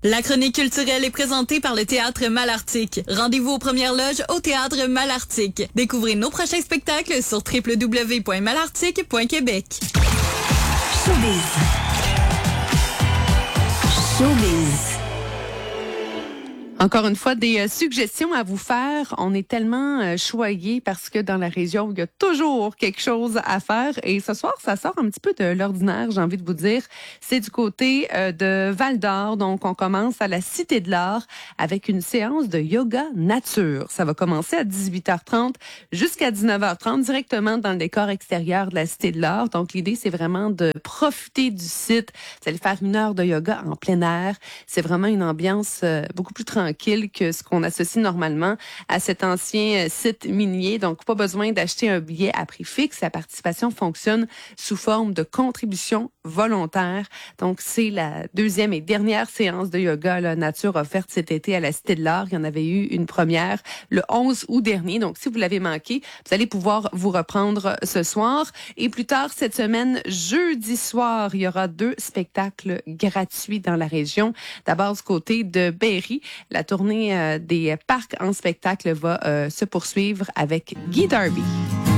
La chronique culturelle est présentée par le Théâtre Malartic. Rendez-vous aux premières loges au Théâtre Malartic. Découvrez nos prochains spectacles sur www.malartic.québec. Showbiz. Showbiz. Encore une fois, des suggestions à vous faire. On est tellement choyés parce que dans la région, il y a toujours quelque chose à faire. Et ce soir, ça sort un petit peu de l'ordinaire, j'ai envie de vous dire. C'est du côté de Val-d'Or. Donc, on commence à la Cité de l'Art avec une séance de yoga nature. Ça va commencer à 18h30 jusqu'à 19h30 directement dans le décor extérieur de la Cité de l'Art. Donc, l'idée, c'est vraiment de profiter du site. Vous allez faire 1 heure de yoga en plein air. C'est vraiment une ambiance beaucoup plus tranquille que ce qu'on associe normalement à cet ancien site minier. Donc, pas besoin d'acheter un billet à prix fixe. La participation fonctionne sous forme de contribution volontaire. Donc, c'est la 2e et dernière séance de yoga nature offerte cet été à la Cité de l'Art. Il y en avait eu une première le 11 août dernier. Donc, si vous l'avez manqué, vous allez pouvoir vous reprendre ce soir. Et plus tard cette semaine, jeudi soir, il y aura 2 spectacles gratuits dans la région. D'abord, du côté de Berry, la tournée des parcs en spectacle va se poursuivre avec Guy Darby.